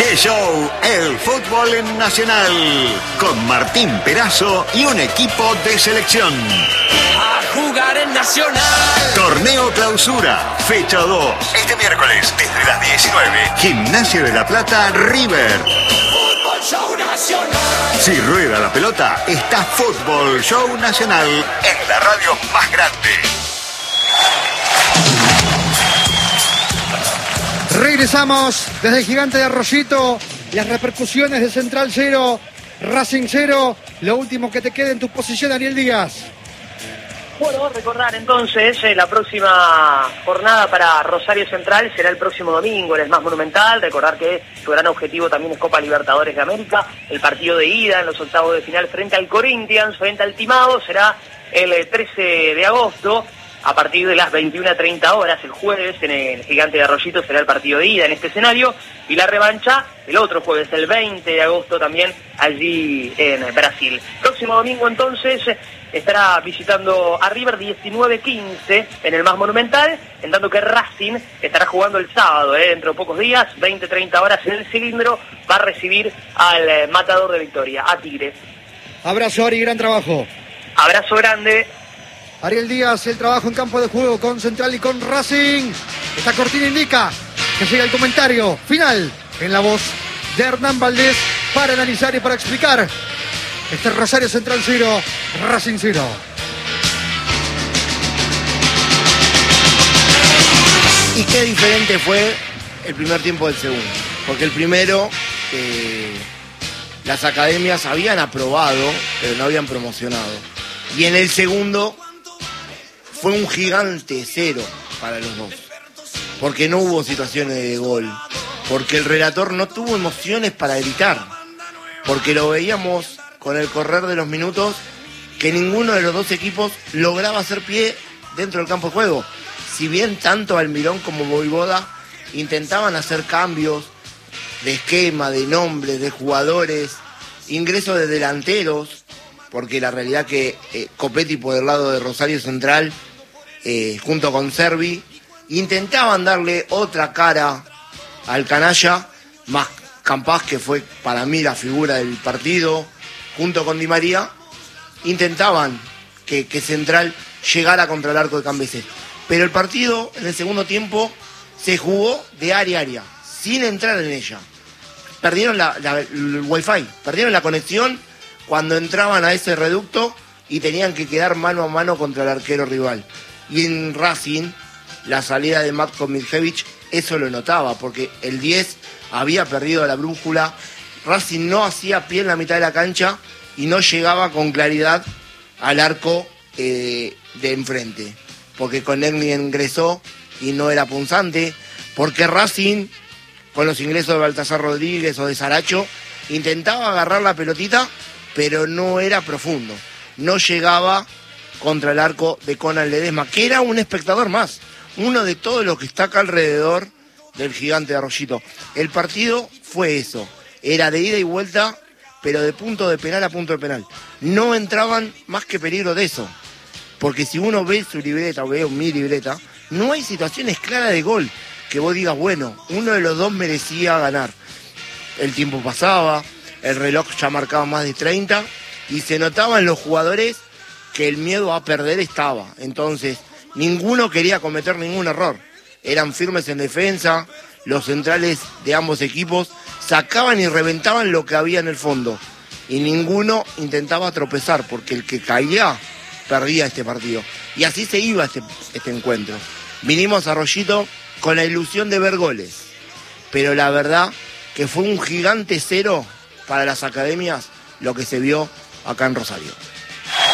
¡Qué show! El fútbol en Nacional. Con Martín Perazo y un equipo de selección. A jugar en Nacional. Torneo Clausura, fecha 2. Este miércoles, desde las 19. Gimnasia de la Plata, River. Fútbol Show Nacional. Si rueda la pelota, está Fútbol Show Nacional en la radio más grande. Regresamos desde el Gigante de Arroyito. Las repercusiones de Central 0, Racing 0. Lo último que te queda en tu posición, Ariel Díaz. Bueno, recordar entonces la próxima jornada para Rosario Central será el próximo domingo en el más monumental. Recordar que su gran objetivo también es Copa Libertadores de América. El partido de ida en los octavos de final frente al Corinthians, frente al Timado, será el 13 de agosto. A partir de las 21:30 horas, el jueves, en el Gigante de Arroyito será el partido de ida en este escenario, y la revancha el otro jueves, el 20 de agosto, también allí en Brasil. Próximo domingo, entonces, estará visitando a River 19:15 en el más monumental, en tanto que Racing estará jugando el sábado, dentro de pocos días, 20:30 horas en el Cilindro, va a recibir al Matador de Victoria, a Tigre. Abrazo, Ari, gran trabajo. Abrazo grande. Ariel Díaz, el trabajo en campo de juego con Central y con Racing. Esta cortina indica que llega el comentario final en la voz de Hernán Valdés para analizar y para explicar este Rosario Central 0, Racing 0. Y qué diferente fue el primer tiempo del segundo. Porque el primero, las academias habían aprobado, pero no habían promocionado. Y en el segundo fue un gigante 0 para los dos. Porque no hubo situaciones de gol. Porque el relator no tuvo emociones para gritar. Porque lo veíamos con el correr de los minutos que ninguno de los dos equipos lograba hacer pie dentro del campo de juego. Si bien tanto Almirón como Voivoda intentaban hacer cambios de esquema, de nombres, de jugadores, ingresos de delanteros, porque la realidad que Copetti por el lado de Rosario Central, junto con Servi, intentaban darle otra cara al canalla, más Campas, que fue para mí la figura del partido, junto con Di María, intentaban que Central llegara contra el arco de Cambeses. Pero el partido en el segundo tiempo se jugó de área a área, sin entrar en ella. Perdieron el wifi, perdieron la conexión cuando entraban a ese reducto y tenían que quedar mano a mano contra el arquero rival. Y en Racing, la salida de Matko Miljevic, eso lo notaba, porque el 10 había perdido la brújula. Racing no hacía pie en la mitad de la cancha y no llegaba con claridad al arco de enfrente. Porque Conegli ingresó y no era punzante. Porque Racing, con los ingresos de Baltasar Rodríguez o de Saracho, intentaba agarrar la pelotita, pero no era profundo. No llegaba contra el arco de Conan Ledesma, que era un espectador más, uno de todos los que está acá alrededor del Gigante de Arroyito. El partido fue eso, era de ida y vuelta, pero de punto de penal a punto de penal. No entraban más que peligro de eso, porque si uno ve su libreta o ve mi libreta, no hay situaciones claras de gol, que vos digas, bueno, uno de los dos merecía ganar. El tiempo pasaba, el reloj ya marcaba más de 30, y se notaba en los jugadores que el miedo a perder estaba. Entonces, ninguno quería cometer ningún error. Eran firmes en defensa, los centrales de ambos equipos sacaban y reventaban lo que había en el fondo. Y ninguno intentaba tropezar, porque el que caía perdía este partido. Y así se iba este encuentro. Vinimos a Arroyito con la ilusión de ver goles. Pero la verdad que fue un gigante 0 para las academias lo que se vio acá en Rosario.